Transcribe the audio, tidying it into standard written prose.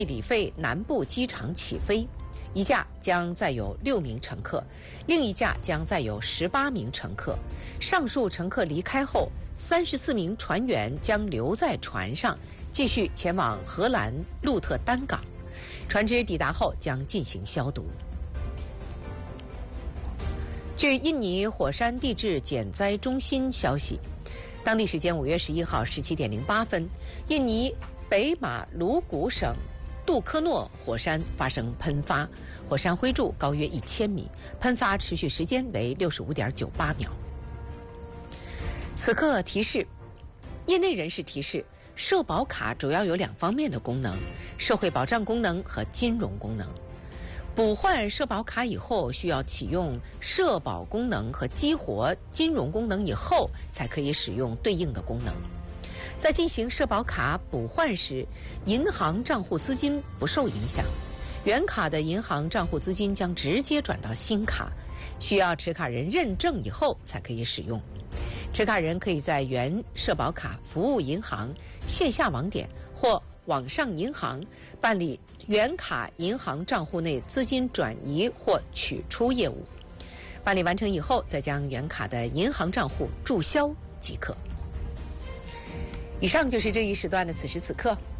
里费南部机场起飞，一架将载有6名乘客，另一架将载有18名乘客。上述乘客离开后，34名船员将留在船上，继续前往荷兰鹿特丹港。船只抵达后将进行消毒。据印尼火山地质减灾中心消息，当地时间5月11号17点08分，印尼北马鲁古省杜科诺火山发生喷发，火山灰柱高约1000米，喷发持续时间为65.98秒。此刻提示，业内人士提示，社保卡主要有2方面的功能：社会保障功能和金融功能。补换社保卡以后，需要启用社保功能和激活金融功能以后，才可以使用对应的功能。在进行社保卡补换时，银行账户资金不受影响，原卡的银行账户资金将直接转到新卡，需要持卡人认证以后才可以使用。持卡人可以在原社保卡服务银行线下网点或网上银行办理原卡银行账户内资金转移或取出业务，办理完成以后，再将原卡的银行账户注销即可。以上就是这一时段的此时此刻，